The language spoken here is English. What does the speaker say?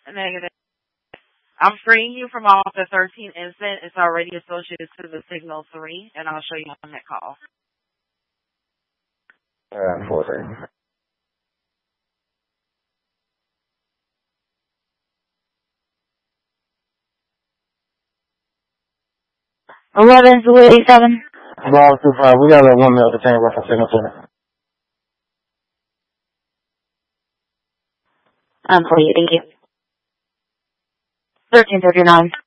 Negative. I'm freeing you from off the 13 instant. It's already associated to the signal 3, and I'll show you on that call. 4:30. 11 Zulu 87. Bravo 25, we got a 1 minute detained reference signal center. For you, thank you. 1339.